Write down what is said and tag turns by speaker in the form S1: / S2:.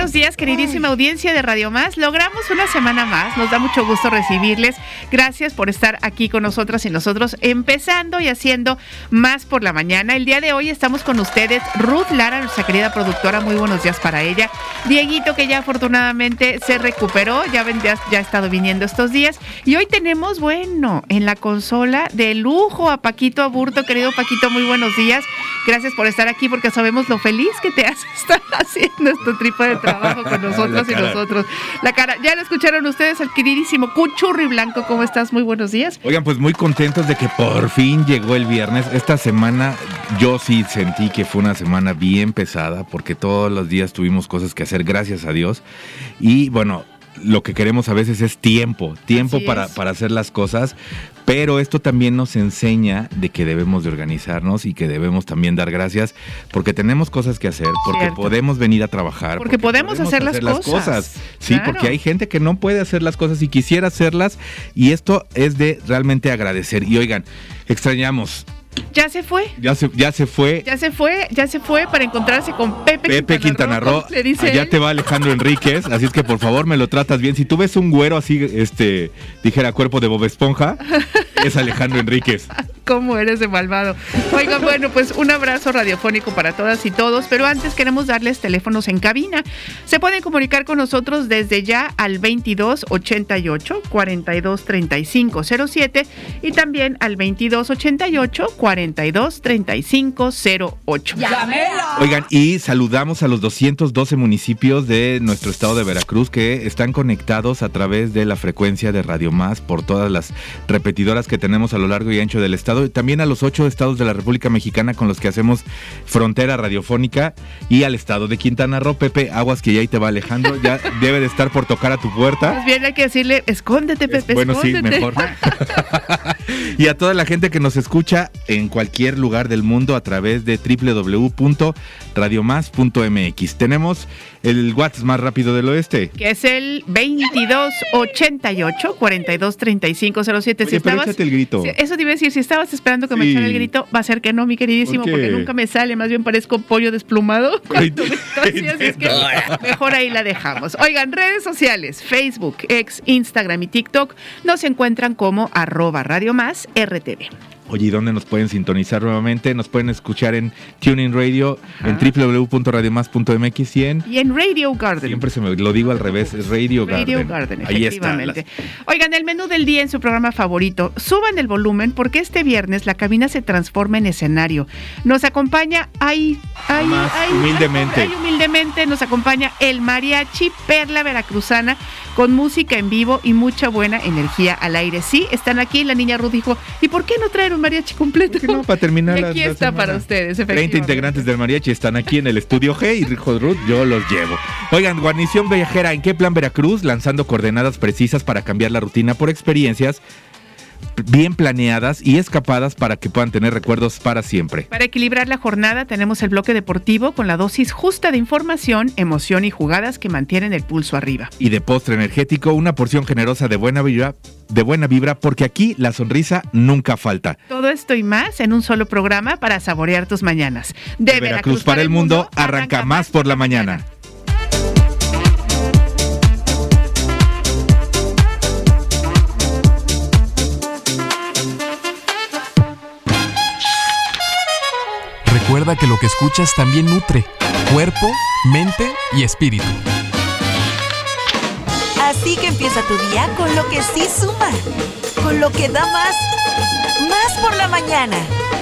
S1: buenos días, queridísima audiencia de Radio Más. Logramos una semana más, nos da mucho gusto recibirles. Gracias por estar aquí con nosotras y nosotros, empezando y haciendo Más por la mañana. El día de hoy estamos con ustedes, Ruth Lara, nuestra querida productora, muy buenos días para ella. Dieguito, que ya afortunadamente se recuperó, ya ha estado viniendo estos días. Y hoy tenemos, bueno, en la consola de lujo a Paquito Aburto. Querido Paquito, muy buenos días. Gracias por estar aquí, porque sabemos lo feliz que te hace estar haciendo este tipo de trabajo con nosotros y nosotros. La cara, ya lo escucharon ustedes, al queridísimo Cuchurri Blanco. ¿Cómo estás? Muy buenos días.
S2: Oigan, pues muy contentos de que por fin llegó el viernes. Esta semana yo sí sentí que fue una semana bien pesada, porque todos los días tuvimos cosas que hacer, gracias a Dios. Y bueno, lo que queremos a veces es tiempo para hacer las cosas, pero esto también nos enseña de que debemos de organizarnos y que debemos también dar gracias, porque tenemos cosas que hacer, porque podemos venir a trabajar,
S1: porque podemos hacer las cosas.
S2: Sí, claro. Porque hay gente que no puede hacer las cosas y quisiera hacerlas, y esto es de realmente agradecer. Y oigan, extrañamos.
S1: ¿Ya se fue?
S2: Ya se fue
S1: para encontrarse con Pepe
S2: Quintana Roo. Ya te va Alejandro Enríquez, así es que por favor me lo tratas bien. Si tú ves un güero así, dijera cuerpo de Bob Esponja, es Alejandro Enríquez.
S1: ¿Cómo eres de malvado? Oigan, bueno, pues un abrazo radiofónico para todas y todos, pero antes queremos darles teléfonos en cabina. Se pueden comunicar con nosotros desde ya al 2288 423507 y también al 2288 423508.
S2: Oigan, y saludamos a los 212 municipios de nuestro estado de Veracruz que están conectados a través de la frecuencia de Radio Más por todas las repetidoras que tenemos a lo largo y ancho del estado, y también a los 8 estados de la República Mexicana con los que hacemos frontera radiofónica, y al estado de Quintana Roo. Pepe, aguas que ya ahí te va Alejandro, ya debe de estar por tocar a tu puerta.
S1: Más bien hay que decirle, escóndete, Pepe,
S2: bueno,
S1: escóndete.
S2: Sí, mejor. Y a toda la gente que nos escucha en cualquier lugar del mundo a través de www.radiomás.mx. Tenemos el WhatsApp más rápido del oeste,
S1: que es el 2288 423507.
S2: Oye, pero échate el grito.
S1: Eso te iba a decir, si estabas esperando que me echara el grito, va a ser que no, mi queridísimo, porque nunca me sale, más bien parezco pollo desplumado. Así es que mejor ahí la dejamos. Oigan, redes sociales, Facebook, X, Instagram y TikTok nos encuentran como @RadioMásRTV.
S2: Oye, ¿y dónde nos pueden sintonizar nuevamente? Nos pueden escuchar en TuneIn Radio, en www.radiomás.mx y en
S1: Radio Garden.
S2: Siempre se me lo digo al revés, es Radio Garden.
S1: Ahí efectivamente. Oigan, el menú del día en su programa favorito. Suban el volumen porque este viernes la cabina se transforma en escenario. Nos acompaña humildemente nos acompaña el Mariachi Perla Veracruzana, con música en vivo y mucha buena energía al aire. Sí, están aquí. La niña Ruth dijo, ¿y por qué no traer un mariachi completo?
S2: No, para terminar
S1: aquí está semana. Para ustedes,
S2: 30 integrantes del mariachi están aquí en el estudio G, y dijo Ruth, yo los llevo. Oigan, guarnición viajera, ¿en qué plan Veracruz? Lanzando coordenadas precisas para cambiar la rutina por experiencias bien planeadas y escapadas para que puedan tener recuerdos para siempre.
S1: Para equilibrar la jornada tenemos el bloque deportivo con la dosis justa de información, emoción y jugadas que mantienen el pulso arriba.
S2: Y de postre energético, una porción generosa de buena vibra, porque aquí la sonrisa nunca falta.
S1: Todo esto y más en un solo programa para saborear tus mañanas.
S2: De Veracruz para el mundo, arranca Más por la mañana.
S3: Recuerda que lo que escuchas también nutre cuerpo, mente y espíritu.
S4: Así que empieza tu día con lo que sí suma, con lo que da más. Más por la mañana.